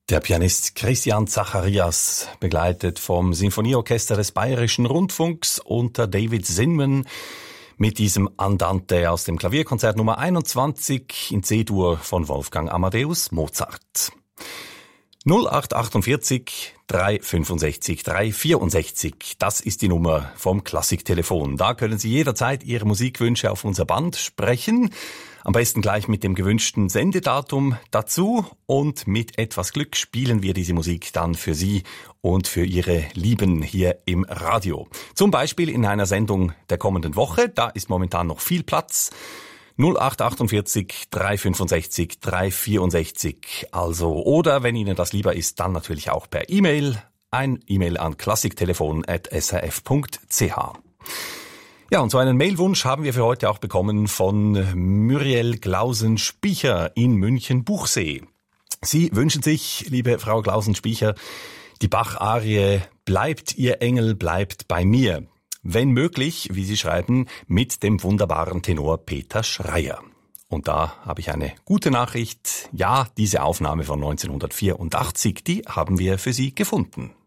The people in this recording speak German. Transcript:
Der Pianist Christian Zacharias, begleitet vom Sinfonieorchester des Bayerischen Rundfunks unter David Zinman mit diesem Andante aus dem Klavierkonzert Nummer 21 in C-Dur von Wolfgang Amadeus Mozart. 0848 365 364, das ist die Nummer vom Klassiktelefon. Da können Sie jederzeit Ihre Musikwünsche auf unser Band sprechen. Am besten gleich mit dem gewünschten Sendedatum dazu, und mit etwas Glück spielen wir diese Musik dann für Sie und für Ihre Lieben hier im Radio. Zum Beispiel in einer Sendung der kommenden Woche, da ist momentan noch viel Platz. 0848 365 364 also, oder wenn Ihnen das lieber ist, dann natürlich auch per E-Mail. Ein E-Mail an klassiktelefon@srf.ch. Ja, und so einen Mailwunsch haben wir für heute auch bekommen von Muriel Glausen-Spiecher in München-Buchsee. Sie wünschen sich, liebe Frau Glausen-Spiecher, die Bach-Arie "Bleibt ihr Engel, bleibt bei mir". Wenn möglich, wie Sie schreiben, mit dem wunderbaren Tenor Peter Schreier. Und da habe ich eine gute Nachricht. Ja, diese Aufnahme von 1984, die haben wir für Sie gefunden.